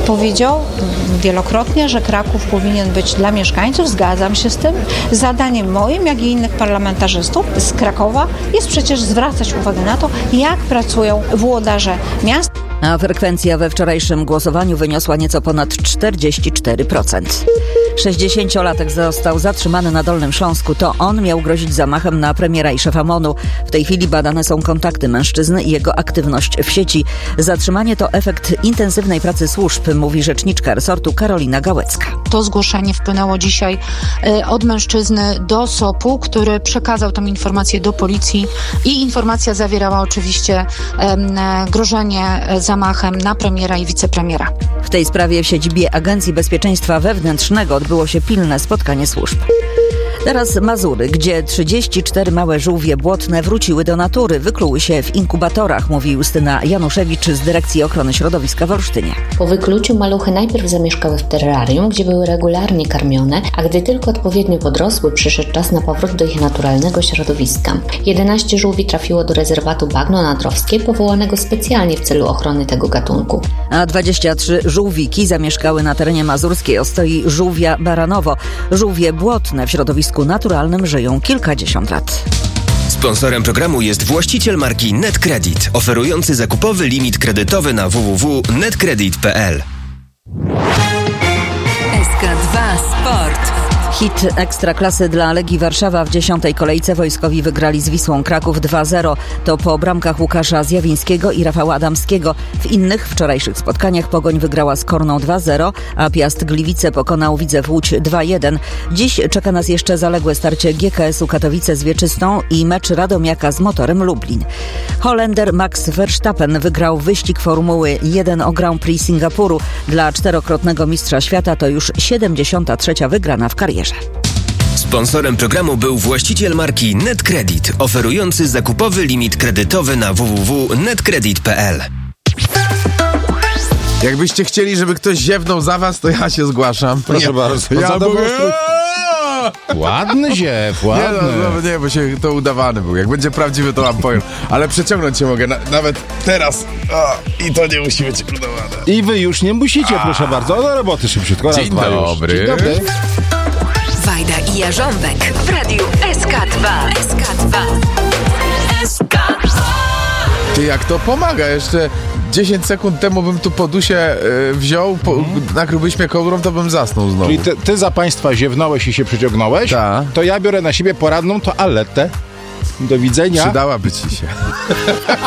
powiedział wielokrotnie, że Kraków powinien być dla mieszkańców. Zgadzam się z tym. Zadaniem moim, jak i innych parlamentarzystów z Krakowa jest przecież zwracać uwagę na to, jak pracują włodarze miast. A frekwencja we wczorajszym głosowaniu wyniosła nieco ponad 44%. 60-latek został zatrzymany na Dolnym Śląsku. To on miał grozić zamachem na premiera i szefa MON-u. W tej chwili badane są kontakty mężczyzny i jego aktywność w sieci. Zatrzymanie to efekt intensywnej pracy służb, mówi rzeczniczka resortu Karolina Gałecka. To zgłoszenie wpłynęło dzisiaj od mężczyzny do SOP-u, który przekazał tę informację do policji i informacja zawierała oczywiście grożenie zamachem na premiera i wicepremiera. W tej sprawie w siedzibie Agencji Bezpieczeństwa Wewnętrznego odbyło się pilne spotkanie służb. Teraz Mazury, gdzie 34 małe żółwie błotne wróciły do natury, wykluły się w inkubatorach, mówi Justyna Januszewicz z Dyrekcji Ochrony Środowiska w Olsztynie. Po wykluciu maluchy najpierw zamieszkały w terrarium, gdzie były regularnie karmione, a gdy tylko odpowiednio podrosły, przyszedł czas na powrót do ich naturalnego środowiska. 11 żółwi trafiło do rezerwatu Bagno Nadrowskie, powołanego specjalnie w celu ochrony tego gatunku. A 23 żółwiki zamieszkały na terenie mazurskiej ostoi żółwia Baranowo. Żółwie błotne w środowisku naturalnym żyją kilkadziesiąt lat. Sponsorem programu jest właściciel marki NetCredit, oferujący zakupowy limit kredytowy na www.netcredit.pl. SK2 Sport. Hit Ekstraklasy dla Legii Warszawa w 10. kolejce wojskowi wygrali z Wisłą Kraków 2-0. To po bramkach Łukasza Zjawińskiego i Rafała Adamskiego. W innych wczorajszych spotkaniach Pogoń wygrała z Korną 2-0, a Piast Gliwice pokonał Widzew Łódź 2-1. Dziś czeka nas jeszcze zaległe starcie GKS-u Katowice z Wieczystą i mecz Radomiaka z Motorem Lublin. Holender Max Verstappen wygrał wyścig Formuły 1 o Grand Prix Singapuru. Dla czterokrotnego mistrza świata to już 73. wygrana w karierze. Sponsorem programu był właściciel marki NetCredit, oferujący zakupowy limit kredytowy na www.netcredit.pl. Jakbyście chcieli, żeby ktoś ziewnął za was, to ja się zgłaszam. Proszę bardzo. Ja mówię... Ładny ziew, ładny. Nie, bo się to udawany był. Jak będzie prawdziwy, to wam powiem. Ale przeciągnąć się mogę, nawet teraz. I to nie musi być udawane. I wy już nie musicie, proszę bardzo. Do roboty szybciutko. Dzień dobry. Dzień dobry. Wajda i Jarząbek w radiu SK2. Ty, jak to pomaga? Jeszcze 10 sekund temu bym tu podusie wziął, nakryłbyś mnie kołdrą, to bym zasnął znowu. Czyli ty za państwa ziewnąłeś i się przeciągnąłeś? Ta. To ja biorę na siebie poranną toaletę. Do widzenia. Przydałaby ci się.